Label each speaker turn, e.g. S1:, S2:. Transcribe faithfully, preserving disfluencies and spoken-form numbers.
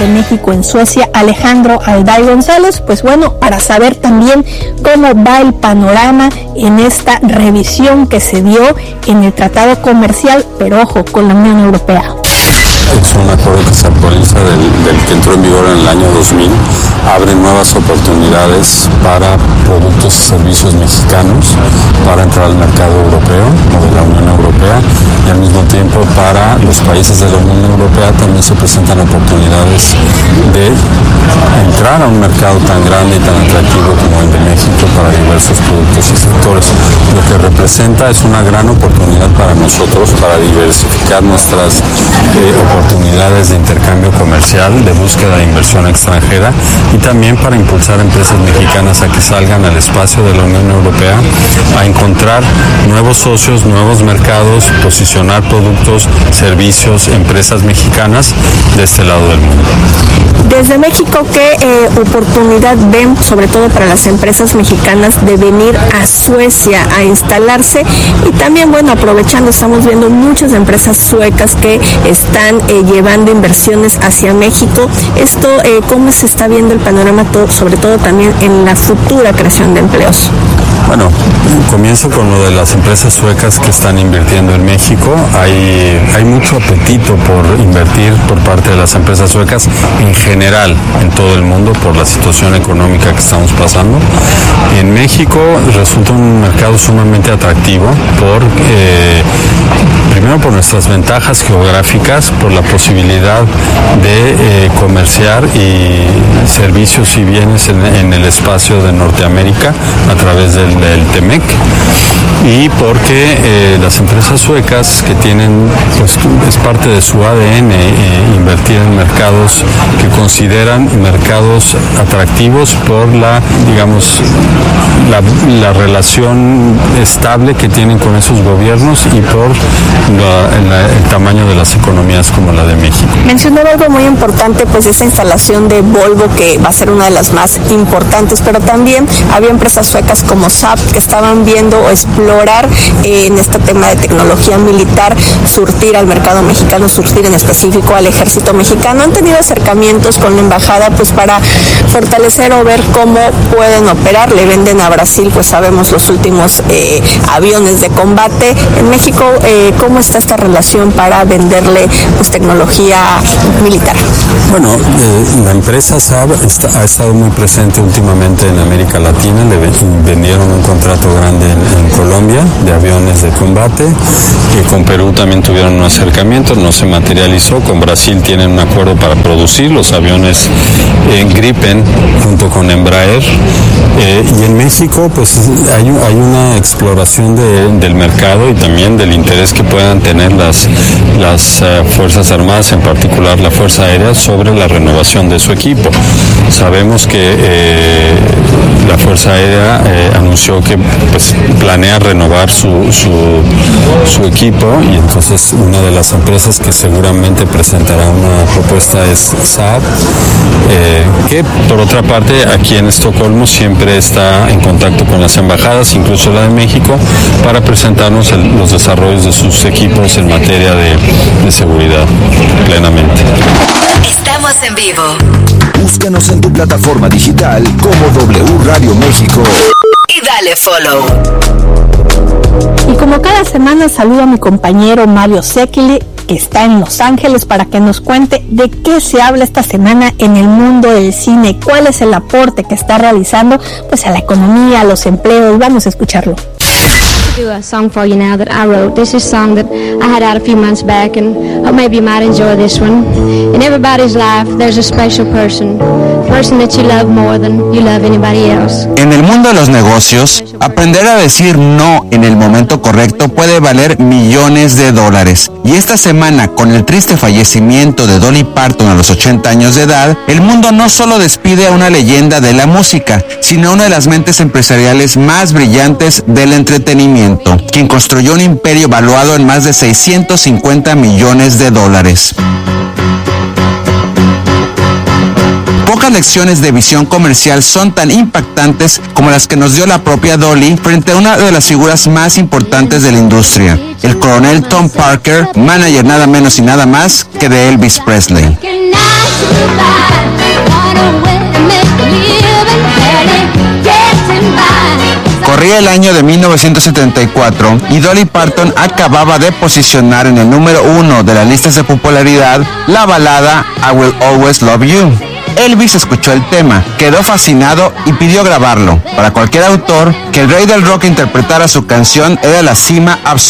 S1: de México en Suecia, Alejandro Alday González, pues bueno, para saber también cómo va el panorama en esta revisión que se dio en el tratado comercial, pero ojo, con la Unión Europea.
S2: Es un acuerdo que se actualiza del, del que entró en vigor en el año dos mil, abre nuevas oportunidades para productos y servicios mexicanos, para entrar al mercado europeo o de la Unión Europea, y al mismo tiempo para los países de la Unión Europea también se presentan oportunidades de entrar a un mercado tan grande y tan atractivo como el de México para diversos productos y sectores. Lo que representa es una gran oportunidad para nosotros para diversificar nuestras eh, oportunidades de intercambio comercial, de búsqueda de inversión extranjera y también para impulsar empresas mexicanas a que salgan al espacio de la Unión Europea a encontrar nuevos socios, nuevos mercados, posicionar productos, servicios, empresas mexicanas de este lado del mundo.
S1: Desde México, ¿qué eh, oportunidad ven, sobre todo para las empresas mexicanas, de venir a Suecia a instalarse? Y también, bueno, aprovechando, estamos viendo muchas empresas suecas que están eh, llevando inversiones hacia México. Esto, eh, ¿cómo se está viendo el panorama, todo, sobre todo también en la futura creación de empleos?
S2: Bueno, comienzo con lo de las empresas suecas que están invirtiendo en México. Hay, hay mucho apetito por invertir por parte de las empresas suecas en general en todo el mundo por la situación económica que estamos pasando. En México resulta un mercado sumamente atractivo por, eh, primero por nuestras ventajas geográficas, por la posibilidad de eh, comerciar y servicios y bienes en, en el espacio de Norteamérica a través del, del TEMEC, y porque eh, las empresas suecas que tienen, pues es parte de su A D N eh, invertir en mercados que consideran mercados atractivos por la, digamos, la, la relación estable que tienen con esos gobiernos y por la, la, el tamaño de las economías como la de México.
S1: Mencionó algo muy importante, pues esa instalación de Volvo que va a ser una de las más importantes, pero también había empresas suecas como S A P que estaban viendo o explorar eh, en este tema de tecnología militar, surtir al mercado mexicano, surtir en específico al ejército mexicano. Han tenido acercamientos con la embajada pues para fortalecer o ver cómo pueden operar. Le venden a Brasil, pues sabemos, los últimos eh, aviones de combate. En México, eh, ¿cómo está esta relación para venderle pues tecnología militar?
S2: Bueno, eh, la empresa S A B está, ha estado muy presente últimamente en América Latina. Le vendieron un contrato grande en, en Colombia de aviones de combate, y con Perú también tuvieron un acercamiento, no se materializó. Con Brasil tienen un acuerdo para producir los aviones en Gripen junto con Embraer, eh, y en México pues hay, hay una exploración de, del mercado y también del interés que puedan tener las, las uh, Fuerzas Armadas, en particular la Fuerza Aérea, sobre la renovación de su equipo. Sabemos que eh, la Fuerza Aérea eh, anunció que pues planea renovar su, su, su equipo, y entonces una de las empresas que seguramente presentará una propuesta es S A B, eh, que por otra parte aquí en Estocolmo siempre está en contacto con las embajadas, incluso la de México, para presentarnos el, los desarrollos de sus equipos en materia de, de seguridad plenamente.
S3: Estamos en vivo.
S4: Búscanos en tu plataforma digital como W Radio México
S3: y dale follow.
S1: Y como cada semana, saludo a mi compañero Mario Sekili, que está en Los Ángeles, para que nos cuente de qué se habla esta semana en el mundo del cine, cuál es el aporte que está realizando pues a la economía, a los empleos. Vamos a escucharlo.
S5: Do a song for you now that I wrote. This is a song that I had out a few months back, and hope maybe you might enjoy this one. In everybody's life, there's a special person, person that you love more than you love anybody else.
S6: En el mundo de los negocios, aprender a decir no en el momento correcto puede valer millones de dólares. Y esta semana, con el triste fallecimiento de Dolly Parton a los ochenta años de edad, el mundo no solo despide a una leyenda de la música, sino a una de las mentes empresariales más brillantes del entretenimiento, quien construyó un imperio valuado en más de seiscientos cincuenta millones de dólares. Pocas lecciones de visión comercial son tan impactantes como las que nos dio la propia Dolly frente a una de las figuras más importantes de la industria, el coronel Tom Parker, manager nada menos y nada más que de Elvis Presley. Corría el año de mil novecientos setenta y cuatro y Dolly Parton acababa de posicionar en el número uno de las listas de popularidad la balada I Will Always Love You. Elvis escuchó el tema, quedó fascinado y pidió grabarlo. Para cualquier autor, que el rey del rock interpretara su canción era la cima absoluta